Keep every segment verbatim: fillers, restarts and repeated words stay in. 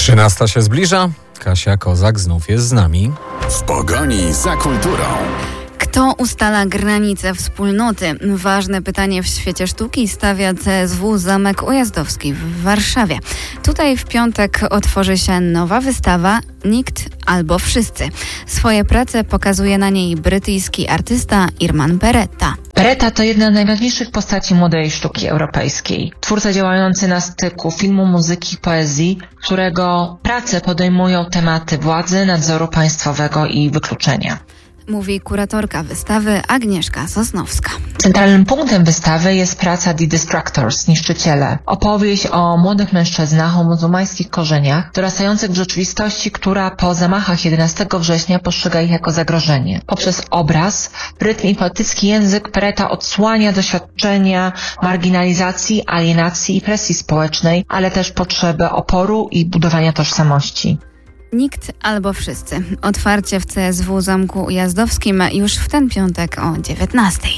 Trzynasta się zbliża. Kasia Kozak znów jest z nami. W pogoni za kulturą. Kto ustala granice wspólnoty? Ważne pytanie w świecie sztuki stawia C S W Zamek Ujazdowski w Warszawie. Tutaj w piątek otworzy się nowa wystawa Nikt albo Wszyscy. Swoje prace pokazuje na niej brytyjski artysta Irman Peretta. Peretta to jedna z najważniejszych postaci młodej sztuki europejskiej. Twórca działający na styku filmu, muzyki i poezji, którego prace podejmują tematy władzy, nadzoru państwowego i wykluczenia. Mówi kuratorka wystawy Agnieszka Sosnowska. Centralnym punktem wystawy jest praca The Destructors, Niszczyciele. Opowieść o młodych mężczyznach o muzułmańskich korzeniach, dorastających w rzeczywistości, która po zamachach jedenastego września postrzega ich jako zagrożenie. Poprzez obraz, rytm i poetycki język Peretta odsłania doświadczenia marginalizacji, alienacji i presji społecznej, ale też potrzeby oporu i budowania tożsamości. Nikt albo Wszyscy. Otwarcie w C S W Zamku Ujazdowskim już w ten piątek o dziewiętnastej.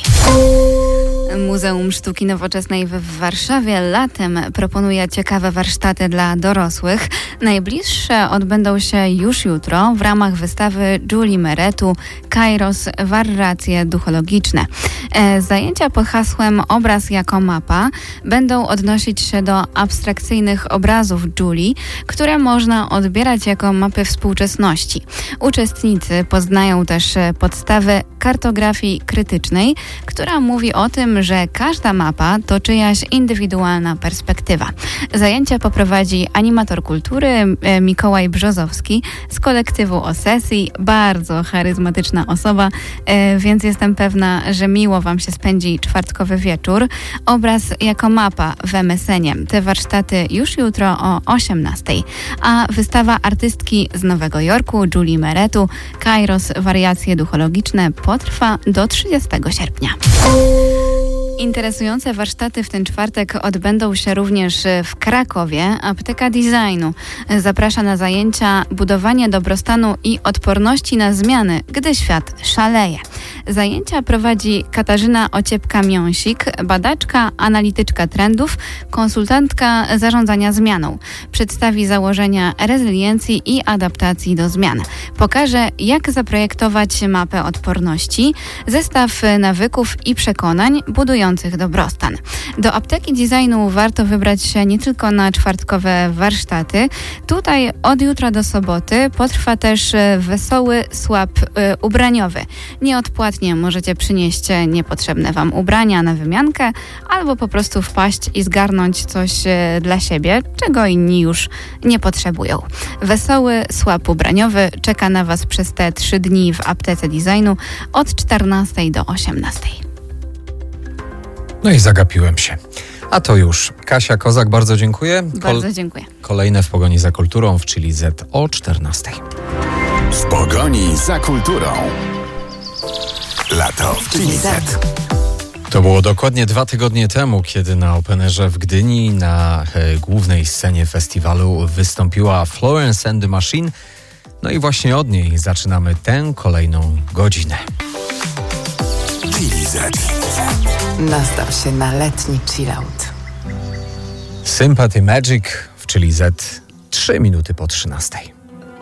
Muzeum Sztuki Nowoczesnej w Warszawie latem proponuje ciekawe warsztaty dla dorosłych. Najbliższe odbędą się już jutro w ramach wystawy Julie Meretu Kairos – Warracje duchologiczne. E, zajęcia pod hasłem Obraz jako mapa będą odnosić się do abstrakcyjnych obrazów Julie, które można odbierać jako mapy współczesności. Uczestnicy poznają też podstawy kartografii krytycznej, która mówi o tym, że każda mapa to czyjaś indywidualna perspektywa. Zajęcia poprowadzi animator kultury Mikołaj Brzozowski z kolektywu O Sesji. Bardzo charyzmatyczna osoba, więc jestem pewna, że miło Wam się spędzi czwartkowy wieczór. Obraz jako mapa w M S N ie. Te warsztaty już jutro o osiemnastej. A wystawa artystki z Nowego Jorku, Julie Meretu, Kairos – Wariacje duchologiczne potrwa do trzydziestego sierpnia. Interesujące warsztaty w ten czwartek odbędą się również w Krakowie. Apteka Designu zaprasza na zajęcia budowanie dobrostanu i odporności na zmiany, gdy świat szaleje. Zajęcia prowadzi Katarzyna Ociepka-Miąsik, badaczka, analityczka trendów, konsultantka zarządzania zmianą. Przedstawi założenia rezyliencji i adaptacji do zmian. Pokaże, jak zaprojektować mapę odporności, zestaw nawyków i przekonań budujących dobrostan. Do Apteki Designu warto wybrać się nie tylko na czwartkowe warsztaty. Tutaj od jutra do soboty potrwa też wesoły swap y, ubraniowy. Nieodpłatnie możecie przynieść niepotrzebne Wam ubrania na wymiankę albo po prostu wpaść i zgarnąć coś y, dla siebie, czego inni już nie potrzebują. Wesoły swap ubraniowy czeka na Was przez te trzy dni w Aptece Designu od czternastej do osiemnastej. No i zagapiłem się. A to już. Kasia Kozak, bardzo dziękuję. Kol- bardzo dziękuję. Kolejne w pogoni za kulturą w Chili Z o czternastej. W pogoni za kulturą. Lato w Chili Z. To było dokładnie dwa tygodnie temu, kiedy na Openerze w Gdyni na e, głównej scenie festiwalu wystąpiła Florence and the Machine. No i właśnie od niej zaczynamy tę kolejną godzinę. Chili Z. Nastaw się na letni chillout. Sympathy Magic w Chili Z trzy minuty po trzynastej.